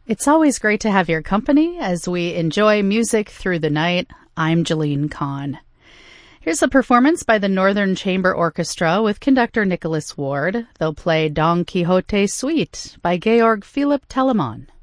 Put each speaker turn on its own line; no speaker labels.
It's always great to have your company as we enjoy music through the night. I'm Jeline Kahn. Here's a performance by the Northern Chamber Orchestra with conductor Nicholas Ward. They'll play Don Quixote Suite by Georg Philipp Telemann.